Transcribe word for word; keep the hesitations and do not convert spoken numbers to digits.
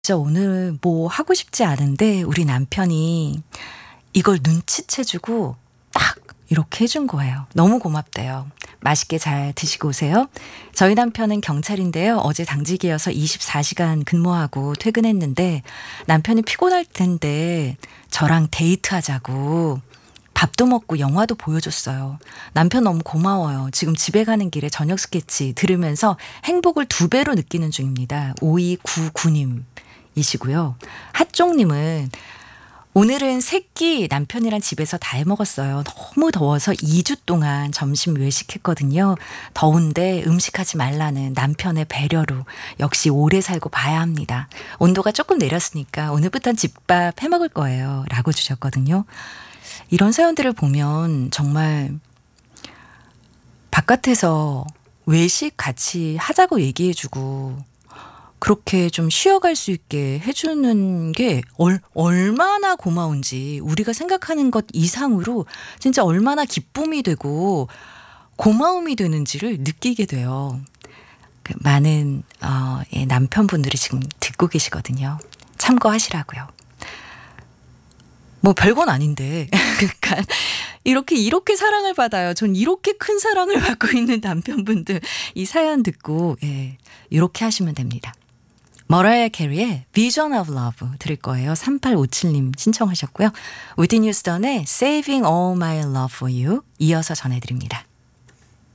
진짜 오늘 뭐 하고 싶지 않은데 우리 남편이 이걸 눈치채 주고 딱 이렇게 해준 거예요. 너무 고맙대요. 맛있게 잘 드시고 오세요. 저희 남편은 경찰인데요. 어제 당직이어서 이십사 시간 근무하고 퇴근했는데 남편이 피곤할 텐데 저랑 데이트하자고 밥도 먹고 영화도 보여줬어요. 남편 너무 고마워요. 지금 집에 가는 길에 저녁 스케치 들으면서 행복을 두 배로 느끼는 중입니다. 오이구구 님이시고요. 핫종님은 오늘은 새끼 남편이랑 집에서 다 해먹었어요. 너무 더워서 이 주 동안 점심 외식했거든요. 더운데 음식하지 말라는 남편의 배려로 역시 오래 살고 봐야 합니다. 온도가 조금 내렸으니까 오늘부터는 집밥 해먹을 거예요. 라고 주셨거든요. 이런 사연들을 보면 정말 바깥에서 외식 같이 하자고 얘기해주고 그렇게 좀 쉬어갈 수 있게 해주는 게 얼, 얼마나 고마운지 우리가 생각하는 것 이상으로 진짜 얼마나 기쁨이 되고 고마움이 되는지를 느끼게 돼요. 그 많은 어, 예, 남편분들이 지금 듣고 계시거든요. 참고하시라고요. 뭐 별건 아닌데 그러니까 이렇게 이렇게 사랑을 받아요. 전 이렇게 큰 사랑을 받고 있는 남편분들 이 사연 듣고 예, 이렇게 하시면 됩니다. 머라이어 캐리의 Vision of Love 들을 거예요. 삼팔오칠 님 신청하셨고요. 위트니 휴스턴의 Saving All My Love for You 이어서 전해드립니다.